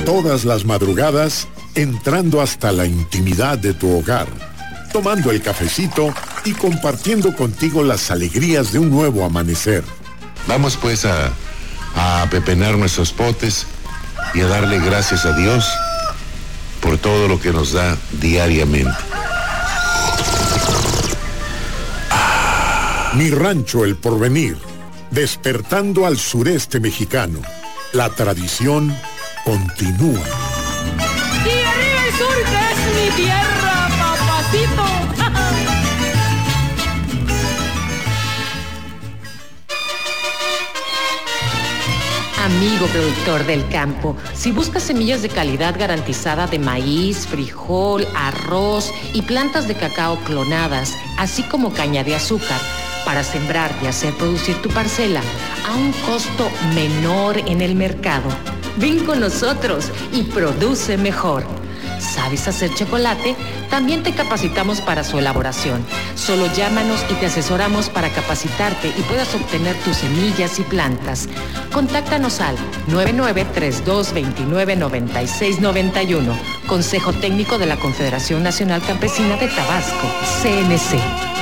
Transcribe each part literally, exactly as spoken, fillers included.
Todas las madrugadas, entrando hasta la intimidad de tu hogar, tomando el cafecito y compartiendo contigo las alegrías de un nuevo amanecer. Vamos pues a, a pepenar nuestros potes y a darle gracias a Dios por todo lo que nos da diariamente. Mi rancho El Porvenir, despertando al sureste mexicano. La tradición continúa. Y arriba el sur, que es mi tierra, papacito. Amigo productor del campo, si buscas semillas de calidad garantizada de maíz, frijol, arroz y plantas de cacao clonadas, así como caña de azúcar, para sembrar y hacer producir tu parcela a un costo menor en el mercado, ven con nosotros y produce mejor. ¿Sabes hacer chocolate? También te capacitamos para su elaboración. Solo llámanos y te asesoramos para capacitarte y puedas obtener tus semillas y plantas. Contáctanos al nueve nueve tres dos dos nueve nueve seis nueve uno. Consejo Técnico de la Confederación Nacional Campesina de Tabasco, C N C.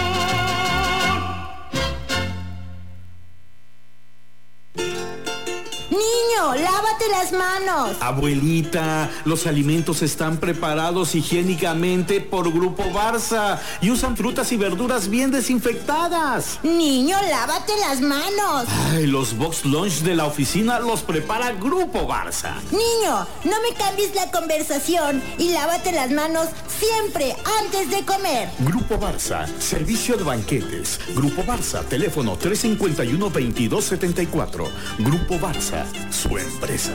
¡Lávate las manos! Abuelita, los alimentos están preparados higiénicamente por Grupo Barça y usan frutas y verduras bien desinfectadas. Niño, lávate las manos. Ay, los box lunch de la oficina los prepara Grupo Barça. Niño, no me cambies la conversación y lávate las manos siempre antes de comer. Grupo Barça, servicio de banquetes. Grupo Barça, teléfono tres cinco uno, veintidós setenta y cuatro. Grupo Barça, su empresa.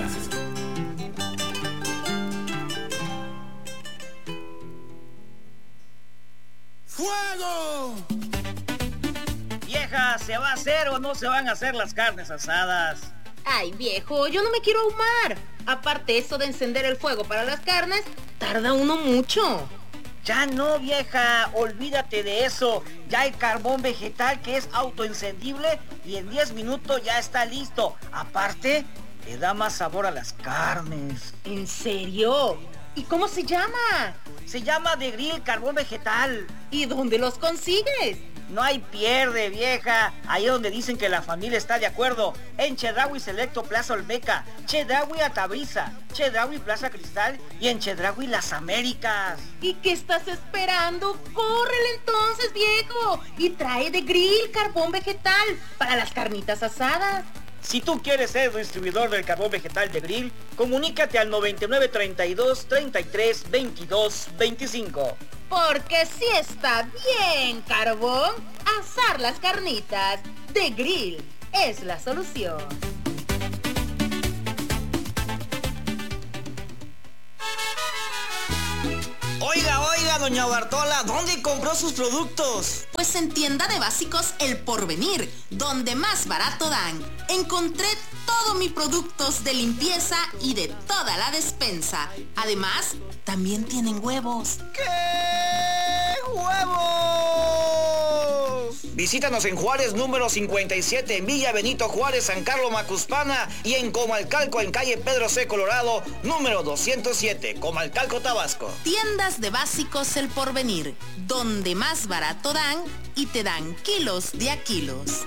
¡Fuego! Vieja, ¿se va a hacer o no se van a hacer las carnes asadas? Ay, viejo, yo no me quiero ahumar. Aparte, eso de encender el fuego para las carnes, tarda uno mucho. Ya no, vieja, olvídate de eso. Ya hay carbón vegetal que es autoencendible y en diez minutos ya está listo. Aparte, le da más sabor a las carnes. ¿En serio? ¿Y cómo se llama? Se llama De Grill Carbón Vegetal. ¿Y dónde los consigues? No hay pierde, vieja. Ahí donde dicen que la familia está de acuerdo. En Chedraui Selecto Plaza Olmeca, Chedraui Atabriza, Chedraui Plaza Cristal y en Chedraui Las Américas. ¿Y qué estás esperando? ¡Córrele entonces, viejo! Y trae De Grill Carbón Vegetal para las carnitas asadas. Si tú quieres ser distribuidor del carbón vegetal De Grill, comunícate al noventa y nueve, treinta y dos, treinta y tres, veintidós, veinticinco. Porque si está bien, carbón, asar las carnitas. De Grill es la solución. Oiga, oiga, doña Bartola, ¿dónde compró sus productos? Pues en Tienda de Básicos El Porvenir, donde más barato dan. Encontré todos mis productos de limpieza y de toda la despensa. Además, también tienen huevos. ¿Qué huevos? Visítanos en Juárez número cincuenta y siete, en Villa Benito Juárez, San Carlos Macuspana, y en Comalcalco, en calle Pedro C. Colorado, número doscientos siete, Comalcalco, Tabasco. Tiendas de Básicos El Porvenir, donde más barato dan y te dan kilos de a kilos.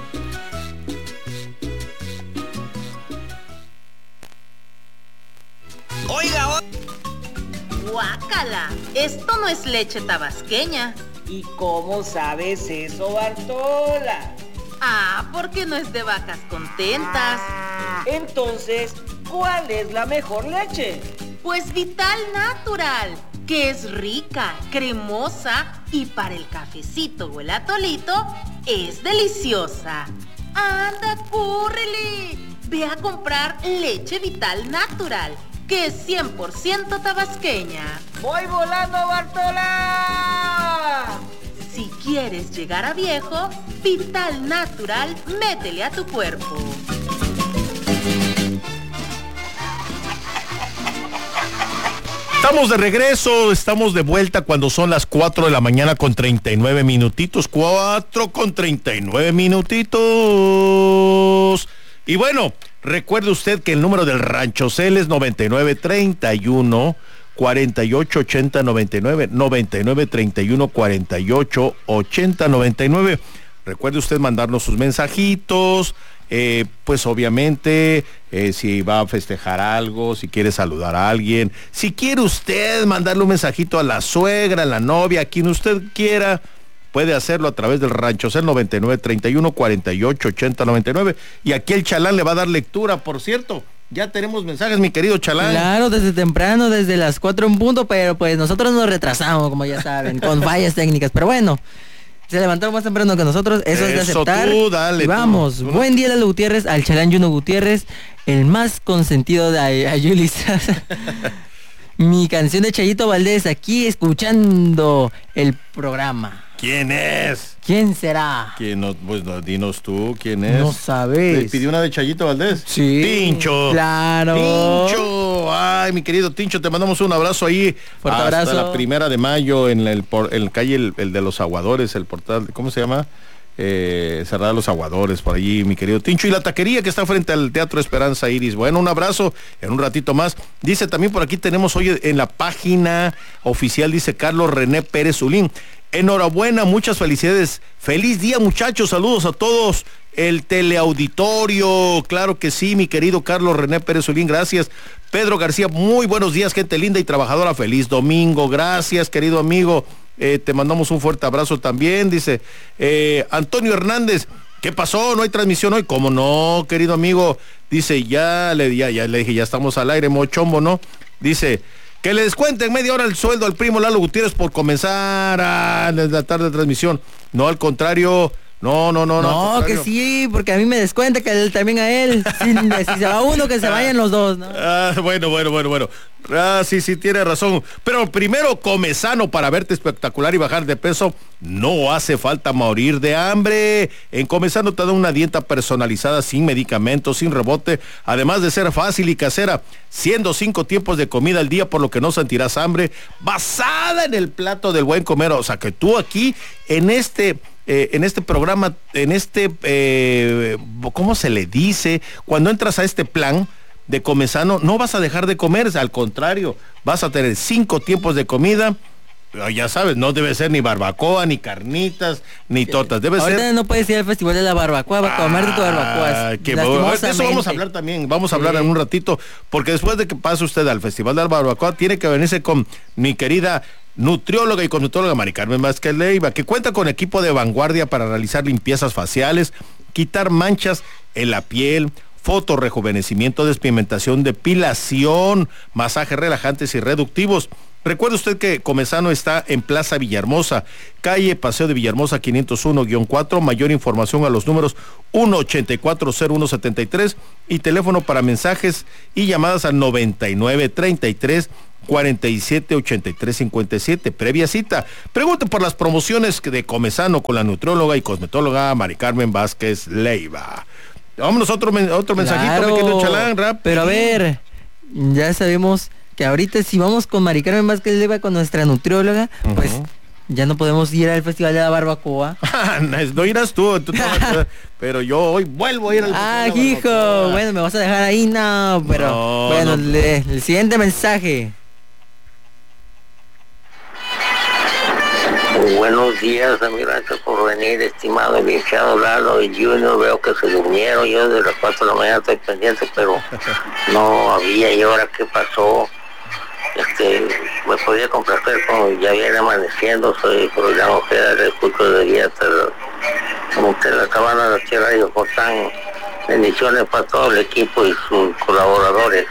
Oiga, oiga. ¡Guácala! Esto no es leche tabasqueña. ¿Y cómo sabes eso, Bartola? Ah, porque no es de vacas contentas. Entonces, ¿cuál es la mejor leche? Pues Vital Natural, que es rica, cremosa y para el cafecito o el atolito es deliciosa. ¡Anda, córrele! Ve a comprar leche Vital Natural, que es cien por ciento tabasqueña. ¡Voy volando, Bartola! Si quieres llegar a viejo, Vital Natural, métele a tu cuerpo. Estamos de regreso, estamos de vuelta cuando son las cuatro de la mañana con treinta y nueve minutitos, cuatro con treinta y nueve minutitos. Y bueno, Recuerde usted que el número del Rancho Cel es noventa y nueve treinta y uno cuarenta y ocho ochenta noventa y nueve, noventa y nueve treinta y uno cuarenta y ocho ochenta noventa y nueve. Recuerde usted mandarnos sus mensajitos, eh, pues obviamente eh, si va a festejar algo, si quiere saludar a alguien, si quiere usted mandarle un mensajito a la suegra, a la novia, a quien usted quiera, puede hacerlo a través del Rancho Cel noventa y nueve treinta y uno cuarenta y ocho ochenta noventa y nueve. Y aquí el Chalán le va a dar lectura, por cierto. Ya tenemos mensajes, mi querido Chalán. Claro, desde temprano, desde las cuatro en punto, pero pues nosotros nos retrasamos, como ya saben, con fallas técnicas. Pero bueno, se levantaron más temprano que nosotros, eso, eso es de aceptar. Tú, dale, y vamos, tú, tú. Buen día, Lalo Gutiérrez, al Chalán Juno Gutiérrez, el más consentido de Ayulis. Mi canción de Chayito Valdés, aquí escuchando el programa. ¿Quién es? ¿Quién será? ¿Quién no? Pues no, dinos tú, ¿quién es? No sabes. ¿Te pidió una de Chayito Valdés? Sí. Tincho. Claro. Tincho. Ay, mi querido Tincho, te mandamos un abrazo ahí. Fuerte hasta abrazo. la primera de mayo en el por, en la calle el, el de los Aguadores, el portal, ¿cómo se llama? Eh, Cerrada de los Aguadores, por allí, mi querido Tincho. Y la taquería que está frente al Teatro Esperanza Iris. Bueno, un abrazo en un ratito más. Dice también por aquí tenemos hoy en la página oficial, dice Carlos René Pérez Zulín. Enhorabuena, muchas felicidades. Feliz día, muchachos. Saludos a todos. El teleauditorio, claro que sí, mi querido Carlos René Pérez Zulín, gracias. Pedro García, muy buenos días, gente linda y trabajadora. Feliz domingo, gracias, querido amigo. Eh, te mandamos un fuerte abrazo también, dice eh, Antonio Hernández. ¿Qué pasó? ¿No hay transmisión hoy? ¿Cómo no, querido amigo? Dice, ya le, ya, ya le dije, ya estamos al aire, mochombo, ¿no? Dice, que le descuenten media hora el sueldo al primo Lalo Gutiérrez por comenzar a la tarde de transmisión. No, al contrario, no, no, no, no. No, que sí, porque a mí me descuenta que él, también a él. Si, si se va uno, que se vayan los dos, ¿no? Ah, bueno, bueno, bueno, bueno. Ah, sí, sí, tiene razón. Pero primero come sano para verte espectacular y bajar de peso. No hace falta morir de hambre. En Come Sano te da una dieta personalizada, sin medicamentos, sin rebote, además de ser fácil y casera, siendo cinco tiempos de comida al día, por lo que no sentirás hambre, basada en el plato del buen comer. O sea que tú aquí, en este... Eh, en este programa, en este, eh, ¿cómo se le dice? Cuando entras a este plan de Come Sano, no vas a dejar de comer, al contrario, vas a tener cinco tiempos de comida. Ya sabes, no debe ser ni barbacoa, ni carnitas, ni tortas. Debe Ahorita ser... no puedes ir al festival de la barbacoa, va a comer de tu barbacoa. Ah, que bueno, de eso vamos a hablar también, vamos a hablar sí. en un ratito, porque después de que pase usted al festival de la barbacoa, tiene que venirse con mi querida nutrióloga y cosmetóloga Mari Carmen Vázquez Leiva, que cuenta con equipo de vanguardia para realizar limpiezas faciales, quitar manchas en la piel, fotorrejuvenecimiento, despigmentación, depilación, masajes relajantes y reductivos. Recuerde usted que Come Sano está en Plaza Villahermosa, calle Paseo de Villahermosa quinientos uno guión cuatro. Mayor información a los números uno ochenta y cuatro cero uno setenta y tres y teléfono para mensajes y llamadas al noventa y nueve treinta y tres cuarenta y siete ochenta y tres cincuenta y siete. Previa cita. Pregunte por las promociones de Come Sano con la nutrióloga y cosmetóloga Mari Carmen Vázquez Leiva. Vámonos otro, otro mensajito, claro, mi querido Chalán, rap. Pero a ver, ya sabemos que ahorita si vamos con Mari Carmen Vázquez Leiva, con nuestra nutrióloga, uh-huh. pues ya no podemos ir al festival de la barbacoa. No irás tú, tú vas, pero yo hoy vuelvo a ir al ah, festival de la barbacoa. Hijo, bueno, me vas a dejar ahí, no, pero no, bueno, no. Le, el siguiente mensaje. Buenos días, amigo, gracias por venir, estimado y licenciado Lalo y Junior. Veo que se durmieron, yo desde las cuatro de la mañana estoy pendiente, pero no había. ¿Y ahora qué pasó? Este, me podía complacer como ya viene amaneciendo, soy programa que le escucho de día, como usted la cabana de la tierra y Jotán. Bendiciones para todo el equipo y sus colaboradores.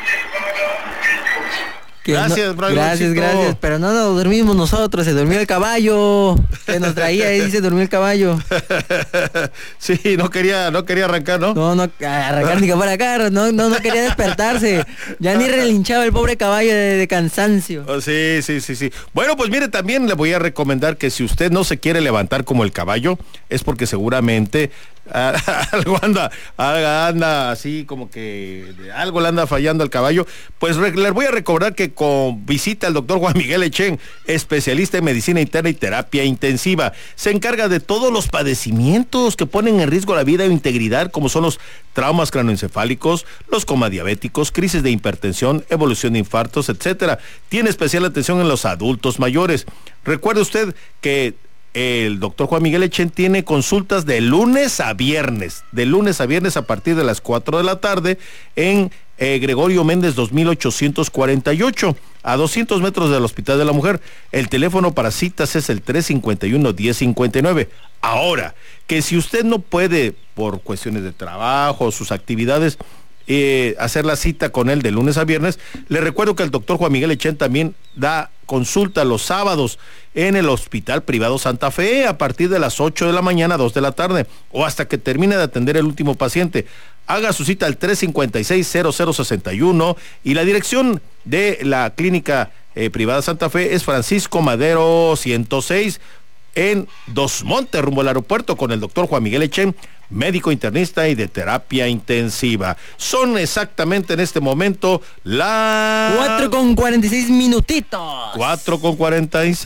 Gracias, no, gracias, gracias, pero no nos dormimos nosotros, se durmió el caballo, que nos traía y se durmió el caballo. Sí, no quería, no quería arrancar, ¿no? No, no, arrancar ni que fuera acá, no, no, no quería despertarse, ya ni relinchaba el pobre caballo de, de cansancio. Oh, sí, sí, sí, sí. Bueno, pues mire, también le voy a recomendar que si usted no se quiere levantar como el caballo, es porque seguramente algo anda, anda así como que algo le anda fallando al caballo. Pues les voy a recordar que con visita al doctor Juan Miguel Echén, especialista en medicina interna y terapia intensiva. Se encarga de todos los padecimientos que ponen en riesgo la vida e integridad, como son los traumas craneoencefálicos, los coma diabéticos, crisis de hipertensión, evolución de infartos, etcétera. Tiene especial atención en los adultos mayores. Recuerde usted que el doctor Juan Miguel Echén tiene consultas de lunes a viernes, de lunes a viernes a partir de las cuatro de la tarde en eh, Gregorio Méndez dos mil ochocientos cuarenta y ocho, a doscientos metros del Hospital de la Mujer. El teléfono para citas es el tres cinco uno, diez cincuenta y nueve. Ahora, que si usted no puede, por cuestiones de trabajo, sus actividades, Eh, hacer la cita con él de lunes a viernes, le recuerdo que el doctor Juan Miguel Echén también da consulta los sábados en el Hospital Privado Santa Fe a partir de las ocho de la mañana a dos de la tarde o hasta que termine de atender el último paciente. Haga su cita al tres cinco seis, cero cero seis uno y la dirección de la clínica eh, privada Santa Fe es Francisco Madero ciento seis en Dos Montes, rumbo al aeropuerto, con el doctor Juan Miguel Echén, médico internista y de terapia intensiva. Son exactamente en este momento las cuatro con cuarenta y seis minutitos. cuatro con cuarenta y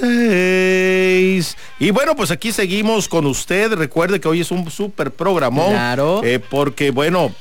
seis. Y bueno, pues aquí seguimos con usted. Recuerde que hoy es un súper programón. Claro. Eh, porque bueno,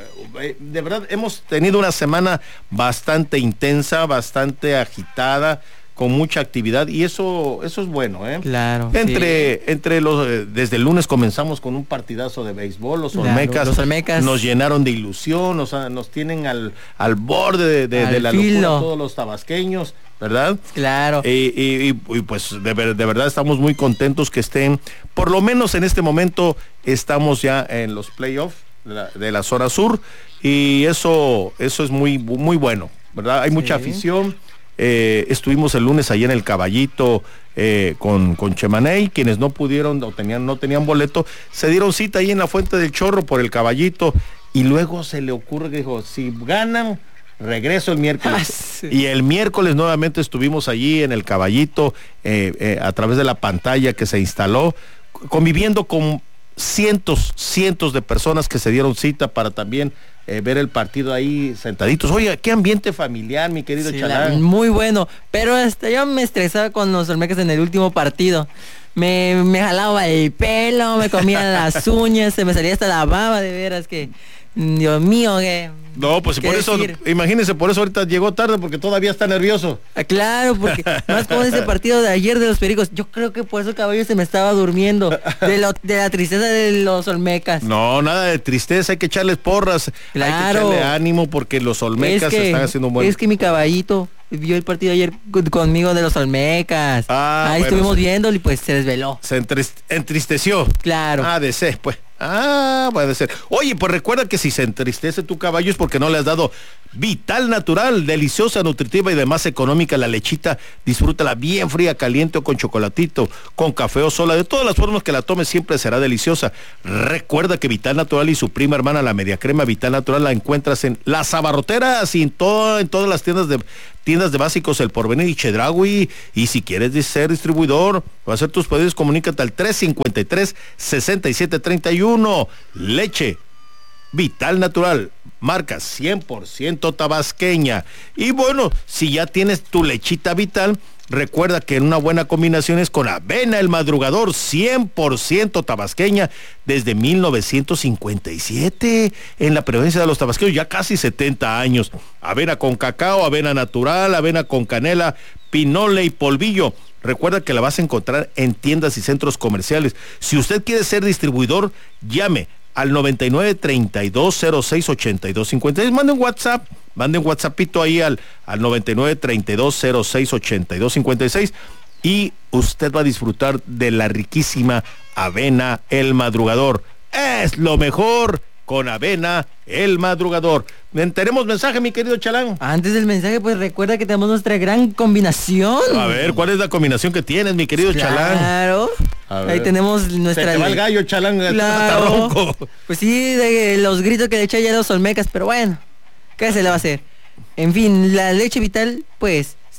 de verdad hemos tenido una semana bastante intensa, bastante agitada, con mucha actividad, y eso eso es bueno, ¿eh? Claro. Entre, sí. entre los, eh, desde el lunes comenzamos con un partidazo de béisbol, los claro, Olmecas, los Olmecas nos llenaron de ilusión, nos, nos tienen al, al borde de, de, al de la filo. locura todos los tabasqueños, ¿verdad? Claro. Y, y, y, y pues de, de verdad estamos muy contentos que estén, por lo menos en este momento estamos ya en los playoffs de la, de la zona sur, y eso, eso es muy, muy bueno, ¿verdad? Hay mucha sí. afición. Eh, estuvimos el lunes allí en el Caballito eh, con, con Chemaney. Quienes no pudieron o tenían, no tenían boleto, se dieron cita ahí en la Fuente del Chorro por el Caballito, y luego se le ocurre que dijo, si ganan, regreso el miércoles. Ah, sí. Y el miércoles nuevamente estuvimos allí en el Caballito eh, eh, a través de la pantalla que se instaló, conviviendo con cientos, cientos de personas que se dieron cita para también eh, ver el partido ahí sentaditos. Oye, qué ambiente familiar, mi querido sí, Chalán. La, muy bueno, pero hasta yo me estresaba con los Olmecas en el último partido. Me, me jalaba el pelo, me comía las uñas, se me salía hasta la baba, de veras que... Dios mío, que... No, pues por eso, decir? imagínense, por eso ahorita llegó tarde, porque todavía está nervioso. Ah, claro, porque más con ese partido de ayer de los Pericos, yo creo que por eso el caballo se me estaba durmiendo, de, lo, de la tristeza de los Olmecas. No, nada de tristeza, hay que echarles porras, claro. Hay que echarle ánimo, porque los Olmecas es que, están haciendo un buen... Es que mi caballito vio el partido ayer conmigo de los Olmecas. Ah, ahí bueno, estuvimos se... viendo y pues se desveló. Se entrist entristeció. Claro. Ah, de ser, pues. Ah, puede ser. Oye, pues recuerda que si se entristece tu caballo es porque no le has dado Vital Natural, deliciosa, nutritiva y demás económica la lechita. Disfrútala bien fría, caliente o con chocolatito, con café o sola. De todas las formas que la tomes siempre será deliciosa. Recuerda que Vital Natural y su prima hermana, la media crema Vital Natural, la encuentras en Las Abarroteras y en, todo, en todas las tiendas de tiendas de básicos El Porvenir y Chedraui. Y si quieres ser distribuidor o hacer tus pedidos, comunícate al tres cinco tres, seis siete tres uno. Leche Vital Natural, marca cien por ciento tabasqueña. Y bueno, si ya tienes tu lechita Vital, recuerda que una buena combinación es con Avena El Madrugador, cien por ciento tabasqueña, desde mil novecientos cincuenta y siete, en la presencia de los tabasqueños, ya casi setenta años. Avena con cacao, avena natural, avena con canela, pinole y polvillo. Recuerda que la vas a encontrar en tiendas y centros comerciales. Si usted quiere ser distribuidor, llame al noventa y nueve, treinta y dos, cero seis, ochenta y dos, cincuenta y seis. Mande un WhatsApp, mande un WhatsAppito ahí al, al noventa y nueve, treinta y dos, cero seis, ochenta y dos, cincuenta y seis, y usted va a disfrutar de la riquísima Avena El Madrugador. Es lo mejor con Avena El Madrugador. ¿Tenemos mensaje, mi querido Chalán? Antes del mensaje, pues recuerda que tenemos nuestra gran combinación. A ver, ¿cuál es la combinación que tienes, mi querido claro. Chalán? Claro. Ahí tenemos nuestra... Se te va el gallo, Chalán, claro. ronco. Pues sí, de los gritos que le eché ya a los Olmecas, pero bueno, ¿qué se le va a hacer? En fin, la leche Vital, pues,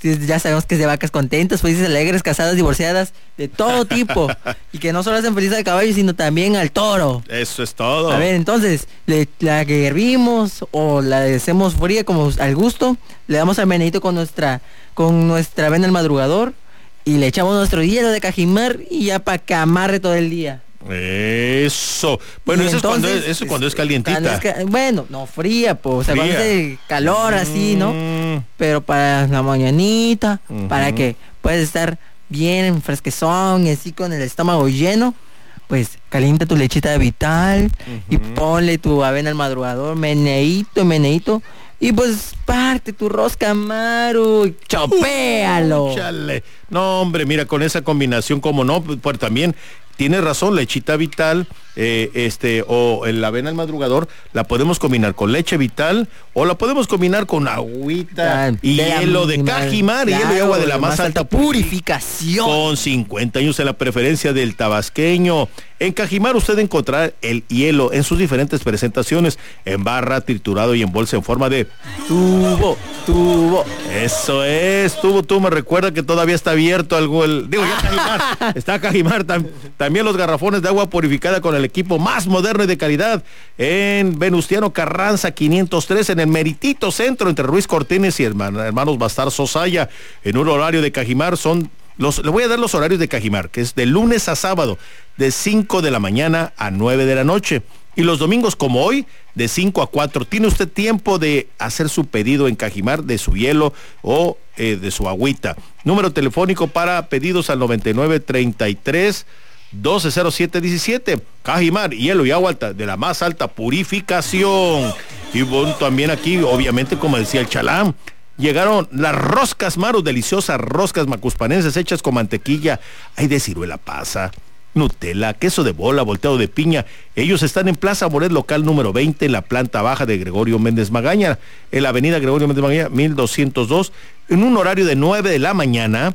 ya sabemos que es de vacas contentas, felices, alegres, casadas, divorciadas, de todo tipo. Y que no solo hacen feliz al caballo, sino también al toro. Eso es todo. A ver, entonces, le, la que hervimos o la hacemos fría como al gusto, le damos al meneíto con nuestra, con nuestra avena al madrugador y le echamos nuestro hielo de cajimar y ya para que amarre todo el día. Eso. Bueno, eso, entonces, es cuando es, eso es cuando es calientita. Cuando es ca bueno, no fría, pues, o sea, fría. Cuando es de calor así, ¿no? Mm. Pero para la mañanita, uh-huh. para que puedas estar bien fresquezón y así con el estómago lleno, pues calienta tu lechita Vital uh-huh. y ponle tu avena al madrugador, meneíto, meneíto. Y pues parte tu rosca Maru, chopéalo. Uh, chale. No, hombre, mira, con esa combinación, como no, pues también tienes razón, lechita Vital, eh, este, o el avena al madrugador, la podemos combinar con leche Vital, o la podemos combinar con agüita ah, y hielo de Cajimar, claro, hielo y agua de la más, más alta purificación. Con cincuenta años en la preferencia del tabasqueño. En Cajimar usted encontrará el hielo en sus diferentes presentaciones, en barra, triturado y en bolsa en forma de tubo, tubo. Eso es, tubo, tubo. Me recuerda que todavía está abierto algo, el, digo, ya Cajimar, está Cajimar. Tam, también los garrafones de agua purificada con el equipo más moderno y de calidad en Venustiano Carranza quinientos tres, en el Meritito Centro, entre Ruiz Cortines y hermanos Bastar Sosaya, en un horario de Cajimar. Son Los, le voy a dar los horarios de Cajimar, que es de lunes a sábado, de cinco de la mañana a nueve de la noche. Y los domingos, como hoy, de cinco a cuatro. Tiene usted tiempo de hacer su pedido en Cajimar de su hielo o eh, de su agüita. Número telefónico para pedidos al noventa y nueve, treinta y tres, doce cero siete diecisiete. Cajimar, hielo y agua alta, de la más alta purificación. Y bueno, también aquí, obviamente, como decía el Chalán, llegaron las roscas Maru, deliciosas roscas macuspanenses hechas con mantequilla, hay de ciruela pasa, Nutella, queso de bola, volteado de piña. Ellos están en Plaza Moret, local número veinte, en la planta baja de Gregorio Méndez Magaña, en la avenida Gregorio Méndez Magaña, mil doscientos dos, en un horario de nueve de la mañana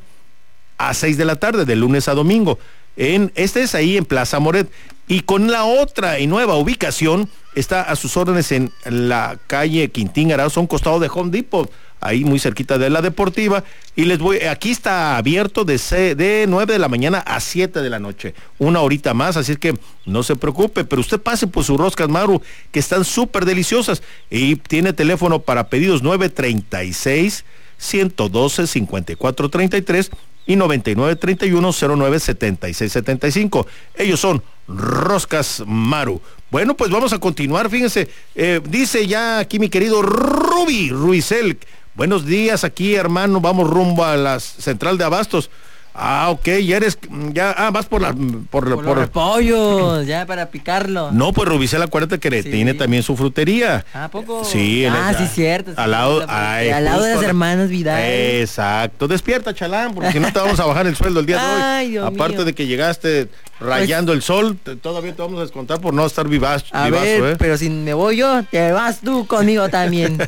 a seis de la tarde, de lunes a domingo. En, este es ahí en Plaza Moret. Y con la otra y nueva ubicación está a sus órdenes en la calle Quintín Arauz, a un costado de Home Depot, ahí muy cerquita de la Deportiva. Y les voy, aquí está abierto de, de nueve de la mañana a siete de la noche, una horita más, así es que no se preocupe, pero usted pase por sus roscas Maru, que están súper deliciosas, y tiene teléfono para pedidos nueve treinta y seis, ciento doce, cincuenta y cuatro treinta y tres y noventa y nueve, treinta y uno, cero nueve, setenta y seis, setenta y cinco. Ellos son Roscas Maru. Bueno, pues vamos a continuar, fíjense, eh, dice ya aquí mi querido Ruby Ruizel, buenos días aquí, hermano, vamos rumbo a la central de abastos. Ah, ok, ya eres, ya, ah, vas por la, por, por, por los pollos, ya para picarlo. No, pues Rubicel, acuérdate que sí. Tiene también su frutería. ¿A poco? Sí. Ah, el, sí, cierto. Al lado, sí, ay, al lado de las hermanas Vidal. Exacto, despierta, Chalán, porque si no te vamos a bajar el sueldo el día de hoy. Ay, Dios Aparte mío. de que llegaste rayando pues, el sol, te, todavía te vamos a descontar por no estar vivaz, a vivazo, ver, ¿eh? Pero si me voy yo, te vas tú conmigo también.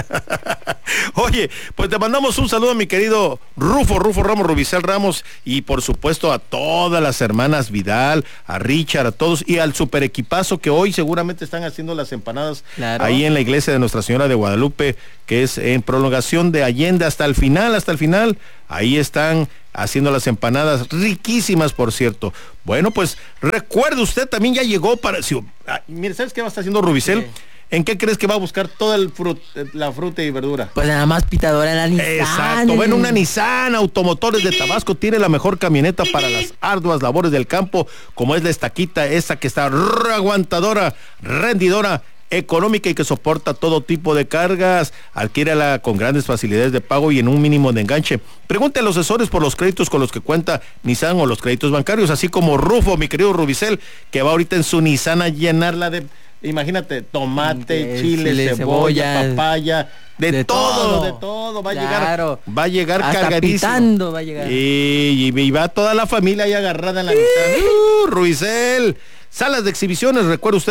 Oye, pues te mandamos un saludo a mi querido Rufo, Rufo Ramos, Rubicel Ramos, y por supuesto a todas las hermanas Vidal, a Richard, a todos, y al super equipazo que hoy seguramente están haciendo las empanadas, claro, ahí en la iglesia de Nuestra Señora de Guadalupe, que es en prolongación de Allende hasta el final, hasta el final, ahí están haciendo las empanadas, riquísimas por cierto. Bueno, pues recuerde usted, también ya llegó para, si, ah, mire, ¿sabes qué va a estar haciendo Rubicel? Sí. ¿En qué crees que va a buscar toda el frut, la fruta y verdura? Pues nada más pitadora en la Nissan. Exacto. Bueno, una Nissan Automotores de Tabasco tiene la mejor camioneta para las arduas labores del campo, como es la estaquita, esa que está aguantadora, rendidora, económica y que soporta todo tipo de cargas. Adquiérala con grandes facilidades de pago y en un mínimo de enganche. Pregunte a los asesores por los créditos con los que cuenta Nissan o los créditos bancarios, así como Rufo, mi querido Rubicel, que va ahorita en su Nissan a llenarla de... Imagínate, tomate, de chile, chile, cebolla, cebolla, papaya, de, de todo, todo, de todo, va claro. a llegar, va a llegar hasta cargadísimo. Va a llegar. Y, y, y va toda la familia ahí agarrada en la Nissan. Uh, Ruizel, salas de exhibiciones, recuerde usted,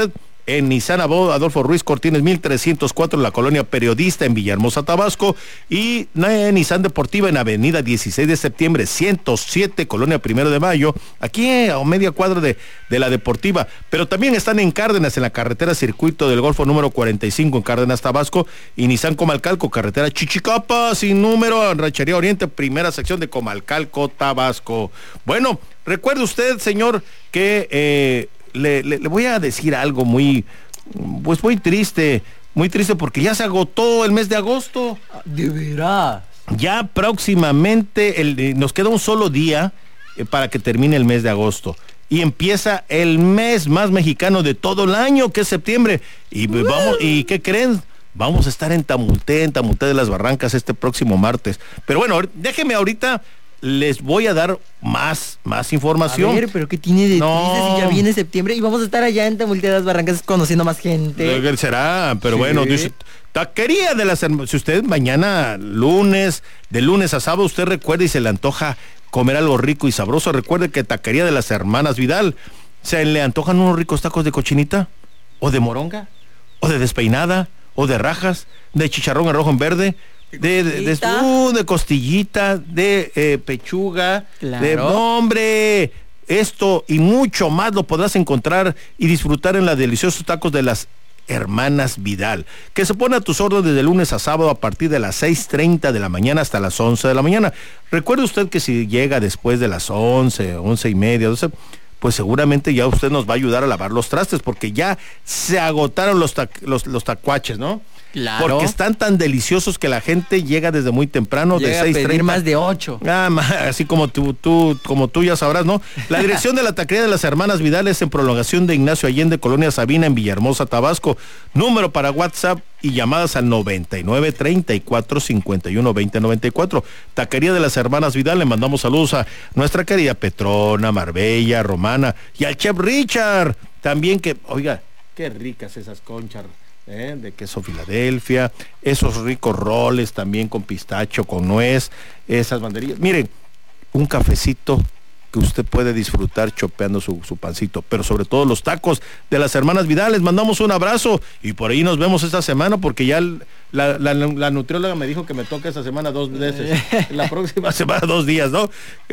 en Nissan Adolfo Ruiz Cortines mil trescientos cuatro en la colonia Periodista en Villahermosa, Tabasco, y eh, Nissan Deportiva en avenida dieciséis de septiembre ciento siete, colonia Primero de Mayo, aquí eh, a media cuadra de, de la Deportiva. Pero también están en Cárdenas, en la carretera Circuito del Golfo número cuarenta y cinco en Cárdenas, Tabasco, y Nissan Comalcalco, carretera Chichicapa sin número, en Ranchería Oriente, primera sección de Comalcalco, Tabasco. Bueno, recuerde usted, señor, que eh, Le, le, le voy a decir algo muy, pues muy triste, muy triste porque ya se agotó el mes de agosto. ¿De veras? Ya próximamente el, nos queda un solo día eh, para que termine el mes de agosto. Y empieza el mes más mexicano de todo el año, que es septiembre. Y uh. vamos, ¿y qué creen? Vamos a estar en Tamuté, en Tamuté de las Barrancas este próximo martes. Pero bueno, déjeme ahorita. Les voy a dar más, más información. A ver, pero ¿qué tiene de no. triste si ya viene septiembre y vamos a estar allá en Tamulte de las Barrancas conociendo más gente? Será, pero sí. bueno, dice, taquería de las hermanas. Si usted mañana, lunes, de lunes a sábado, usted recuerda y se le antoja comer algo rico y sabroso, recuerde que taquería de las hermanas Vidal, se le antojan unos ricos tacos de cochinita, o de moronga, o de despeinada, o de rajas, de chicharrón en rojo en verde, De, de, de, uh, de costillita, de eh, pechuga, claro. de no, hombre, esto y mucho más lo podrás encontrar y disfrutar en los deliciosos tacos de las hermanas Vidal, que se pone a tus órdenes desde lunes a sábado a partir de las seis treinta de la mañana hasta las once de la mañana. Recuerde usted que si llega después de las once, once y media, doce, pues seguramente ya usted nos va a ayudar a lavar los trastes, porque ya se agotaron los, ta los, los tacuaches, ¿no? Claro. Porque están tan deliciosos que la gente llega desde muy temprano, llega de seis treinta. A pedir más de ocho. Ah, así como tú, tú, como tú ya sabrás, ¿no? La dirección de la taquería de las hermanas Vidal es en prolongación de Ignacio Allende, Colonia Sabina, en Villahermosa, Tabasco. Número para WhatsApp y llamadas al noventa y nueve, treinta y cuatro, cincuenta y uno, veinte, noventa y cuatro. Taquería de las hermanas Vidal, le mandamos saludos a nuestra querida Petrona, Marbella, Romana y al chef Richard. También que, oiga, qué ricas esas conchas. ¿Eh? De queso Filadelfia, esos ricos roles también con pistacho, con nuez, esas banderillas. Miren, un cafecito que usted puede disfrutar chopeando su, su pancito, pero sobre todo los tacos de las hermanas Vidal. Les mandamos un abrazo y por ahí nos vemos esta semana, porque ya el, la, la, la nutrióloga me dijo que me toca esta semana dos veces, la próxima semana dos días, ¿no?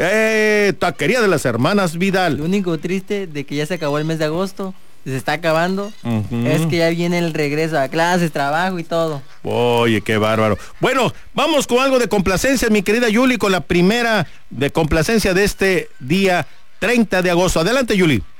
Eh, taquería de las hermanas Vidal. Lo único triste de que ya se acabó el mes de agosto, se está acabando, uh-huh. es que ya viene el regreso a clases, trabajo y todo. Oye, qué bárbaro. Bueno, vamos con algo de complacencia, mi querida Yuli, con la primera de complacencia de este día treinta de agosto. Adelante, Yuli.